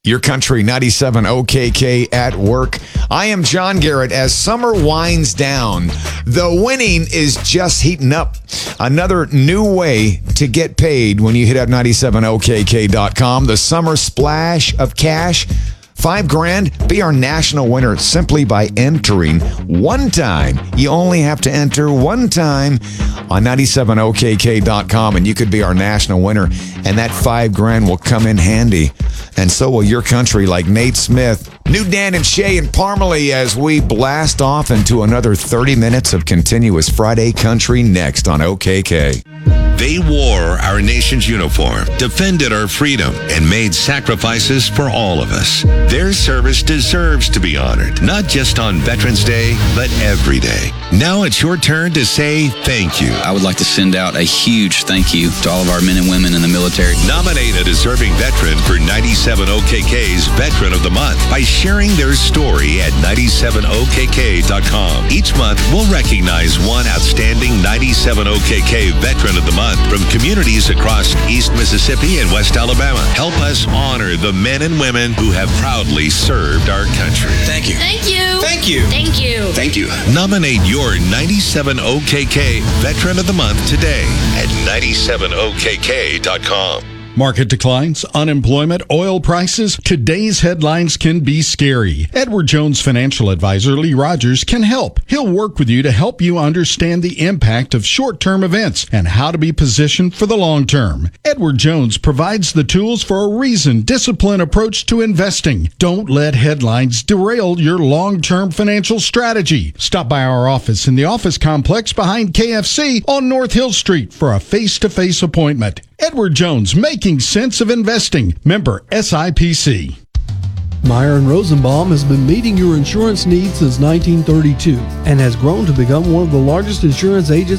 Your Country 97 OKK at work. I am John Garrett. As summer winds down, the winning is just heating up. Another new way to get paid when you hit up 97okk.com. The summer splash of cash. $5,000. Be our national winner simply by entering one time. You only have to enter one time on 97okk.com, and you could be our national winner. And that $5,000 will come in handy. And so will your country, like Nate Smith, New Dan and Shay and Parmalee, as we blast off into another 30 minutes of continuous Friday country next on OKK. They wore our nation's uniform, defended our freedom, and made sacrifices for all of us. Their service deserves to be honored, not just on Veterans Day, but every day. Now it's your turn to say thank you. I would like to send out a huge thank you to all of our men and women in the military. Nominate a deserving veteran for 97 OKK's Veteran of the Month by sharing their story at 97okk.com. Each month, we'll recognize one outstanding 97 OKK Veteran of the Month from communities across East Mississippi and West Alabama. Help us honor the men and women who have proudly served our country. Thank you. Thank you. Thank you. Thank you. Thank you. Nominate your 97 OKK Veteran of the Month today at 97okk.com. Market declines, unemployment, oil prices. Today's headlines can be scary. Edward Jones financial advisor Lee Rogers can help. He'll work with you to help you understand the impact of short-term events and how to be positioned for the long term. Edward Jones provides the tools for a reasoned, disciplined approach to investing. Don't let headlines derail your long-term financial strategy. Stop by our office in the office complex behind KFC on North Hill Street for a face-to-face appointment. Edward Jones, making sense of investing. Member SIPC. Meyer & Rosenbaum has been meeting your insurance needs since 1932 and has grown to become one of the largest insurance agents